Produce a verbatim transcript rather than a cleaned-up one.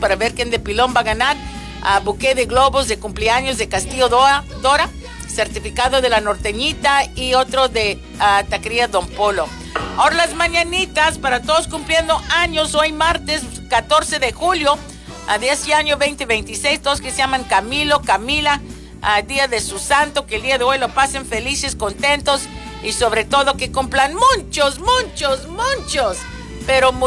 para ver quién de pilón va a ganar. Uh, buqué de globos de cumpleaños de Castillo Dora, Dora, certificado de la Norteñita y otro de uh, Taquería Don Polo. Ahora las mañanitas para todos cumpliendo años, hoy martes catorce de julio, a diez años veinte veintiséis, todos que se llaman Camilo, Camila, a día de su santo, que el día de hoy lo pasen felices, contentos y sobre todo que cumplan muchos, muchos, muchos, pero muchos.